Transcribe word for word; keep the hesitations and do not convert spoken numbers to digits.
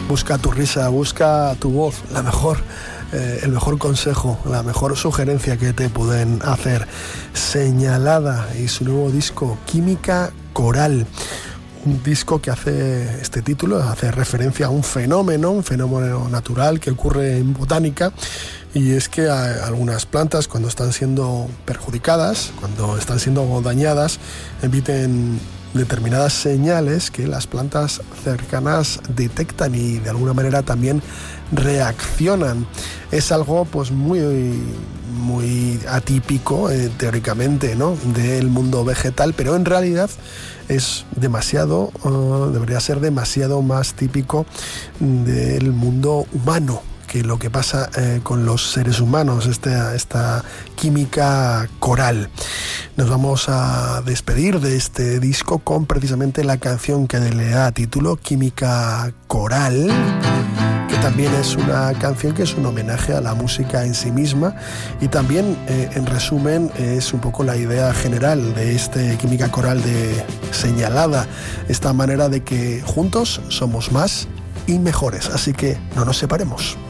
busca tu risa, busca tu voz, la mejor, eh, el mejor consejo, la mejor sugerencia que te pueden hacer. Señalada y su nuevo disco, Química Coral. Un disco que hace, este título hace referencia a un fenómeno, un fenómeno natural que ocurre en botánica, y es que algunas plantas, cuando están siendo perjudicadas, cuando están siendo dañadas, emiten determinadas señales que las plantas cercanas detectan y de alguna manera también reaccionan. Es algo pues muy, muy atípico eh, teóricamente, ¿no?, del mundo vegetal, pero en realidad es demasiado, uh, debería ser demasiado más típico del mundo humano que lo que pasa eh, con los seres humanos, esta, esta química coral. Nos vamos a despedir de este disco con precisamente la canción que le da título, Química Coral, que también es una canción que es un homenaje a la música en sí misma, y también, eh, en resumen, es un poco la idea general de este Química Coral de Señalada, esta manera de que juntos somos más y mejores, así que no nos separemos.